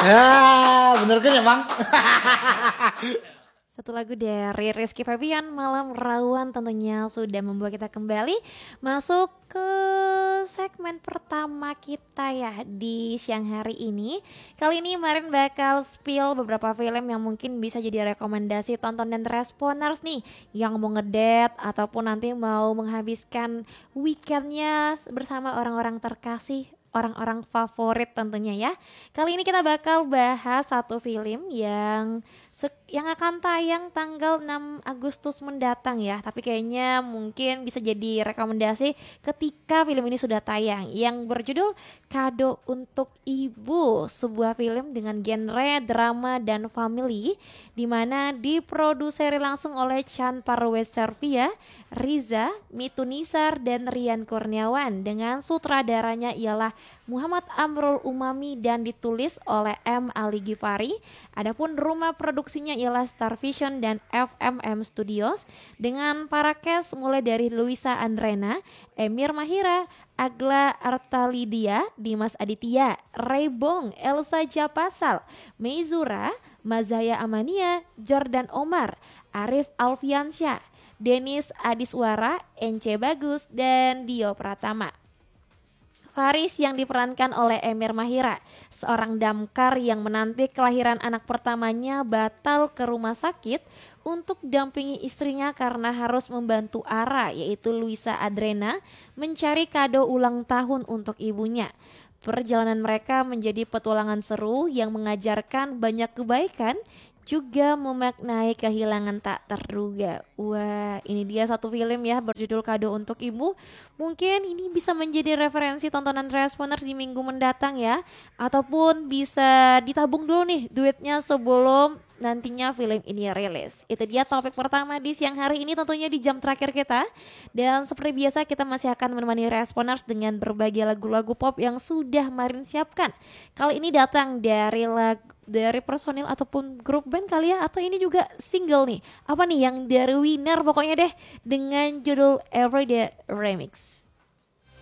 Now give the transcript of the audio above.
Bener kan ya Bang? Satu lagu dari Rizky Febian, Malam Rawan tentunya sudah membawa kita kembali masuk ke segmen pertama kita ya di siang hari ini. Kali ini Marin bakal spill beberapa film yang mungkin bisa jadi rekomendasi tonton dan responers nih yang mau ngedate ataupun nanti mau menghabiskan weekendnya bersama orang-orang terkasih, orang-orang favorit tentunya ya. Kali ini kita bakal bahas satu film yang akan tayang tanggal 6 Agustus mendatang ya. Tapi kayaknya mungkin bisa jadi rekomendasi ketika film ini sudah tayang, yang berjudul Kado untuk Ibu, sebuah film dengan genre drama dan family di mana diproduseri langsung oleh Chan Parweservia, Riza, Mitunisar dan Rian Kurniawan, dengan sutradaranya ialah Muhammad Amrul Umami dan ditulis oleh M. Ali Gifari. Adapun rumah produksinya ialah Star Vision dan FMM Studios, dengan para cast mulai dari Luisa Andrena, Emir Mahira, Agla Artalidia, Dimas Aditya, Ray Bong, Elsa Japasal, Meizura, Mazaya Amania, Jordan Omar, Arif Alfiansyah, Denis Adiswara, Ence Bagus, dan Dio Pratama. Faris yang diperankan oleh Emir Mahira, seorang damkar yang menanti kelahiran anak pertamanya batal ke rumah sakit untuk dampingi istrinya karena harus membantu Ara, yaitu Luisa Adrena, mencari kado ulang tahun untuk ibunya. Perjalanan mereka menjadi petualangan seru yang mengajarkan banyak kebaikan, juga memaknai kehilangan tak terduga. Wah, ini dia satu film ya berjudul Kado untuk Ibu. Mungkin ini bisa menjadi referensi tontonan Responers di minggu mendatang ya. Ataupun bisa ditabung dulu nih duitnya sebelum nantinya film ini rilis. Itu dia topik pertama di siang hari ini, tentunya di jam terakhir kita. Dan seperti biasa kita masih akan menemani Responers dengan berbagai lagu-lagu pop yang sudah Marin siapkan. Kali ini datang dari personil ataupun grup band kali ya, atau ini juga single nih, apa nih yang dari Winner pokoknya deh, dengan judul Everyday Remix.